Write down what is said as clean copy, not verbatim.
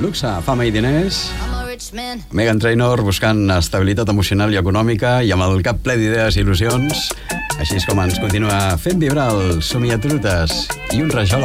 Luxe, fama i diners. Meghan Trainor buscant estabilitat emocional i econòmica i amb el cap ple d'idees i il·lusions. Així és com ens continua fent vibrar el somiatrutes i un rajol